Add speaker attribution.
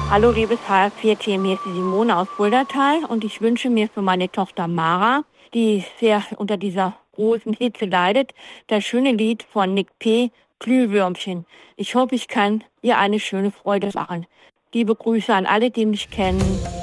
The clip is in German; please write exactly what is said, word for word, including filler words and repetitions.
Speaker 1: Hallo liebes H R vier-Team, hier ist die Simone aus Fuldatal und ich wünsche mir für meine Tochter Mara, die sehr unter dieser großen Hitze leidet, das schöne Lied von Nick P., Glühwürmchen. Ich hoffe, ich kann ihr eine schöne Freude machen. Liebe Grüße an alle, die mich kennen.